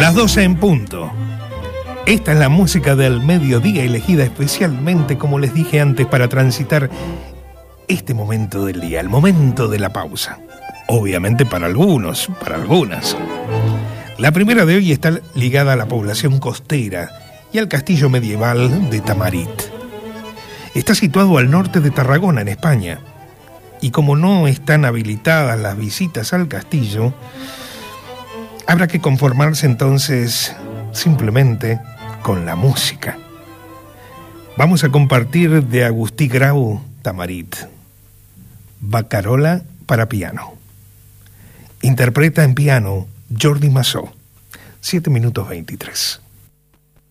Las 12 en punto. Esta es la música del mediodía, elegida especialmente, como les dije antes, para transitar este momento del día, el momento de la pausa. Obviamente para algunos, para algunas. La primera de hoy está ligada a la población costera y al castillo medieval de Tamarit. Está situado al norte de Tarragona, en España. Y como no están habilitadas las visitas al castillo, habrá que conformarse entonces simplemente con la música. Vamos a compartir de Agustí Grau, Tamarit, Bacarola para piano. Interpreta en piano Jordi Massó, 7 minutos 23.